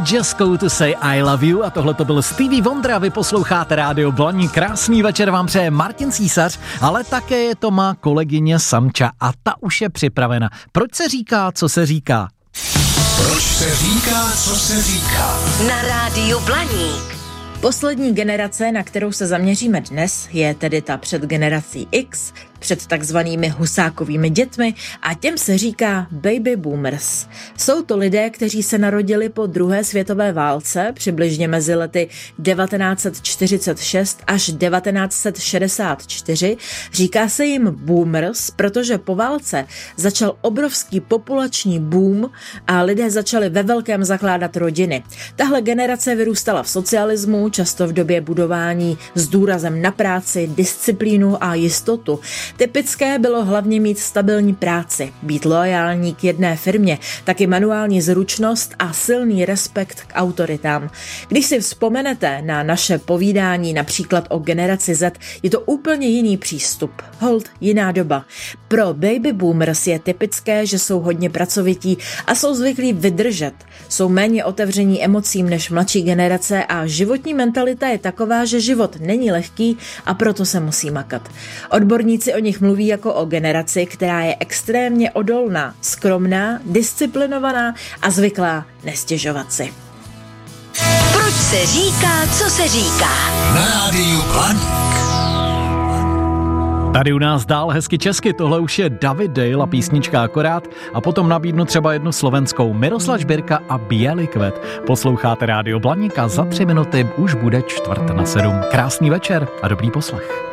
Just Go to Say I Love You a tohle to byl Stevie Wonder a vy posloucháte Rádio Blaník. Krásný večer vám přeje Martin Císař, ale také je to má kolegyně Samča a ta už je připravena. Proč se říká, co se říká? Proč se říká, co se říká? Na Rádiu Blaník. Poslední generace, na kterou se zaměříme dnes, je tedy ta před generací X, před takzvanými husákovými dětmi a těm se říká baby boomers. Jsou to lidé, kteří se narodili po druhé světové válce, přibližně mezi lety 1946 až 1964. Říká se jim boomers, protože po válce začal obrovský populační boom a lidé začali ve velkém zakládat rodiny. Tahle generace vyrůstala v socialismu, často v době budování s důrazem na práci, disciplínu a jistotu. Typické bylo hlavně mít stabilní práci, být loajální k jedné firmě, taky manuální zručnost a silný respekt k autoritám. Když si vzpomenete na naše povídání například o generaci Z, je to úplně jiný přístup, hold jiná doba. Pro baby boomers je typické, že jsou hodně pracovití a jsou zvyklí vydržet. Jsou méně otevření emocím než mladší generace a životní mentalita je taková, že život není lehký a proto se musí makat. Odborníci o nich mluví jako o generaci, která je extrémně odolná, skromná, disciplinovaná a zvyklá nestěžovat si. Proč se říká, co se říká? Na Rádiu Blaník. Tady u nás dál hezky česky, tohle už je David Dale a písnička Akorát a potom nabídnu třeba jednu slovenskou Miroslav Žbírka a Bělý kvet. Posloucháte Rádio Blaník a za 3 minuty už bude 6:45. Krásný večer a dobrý poslech.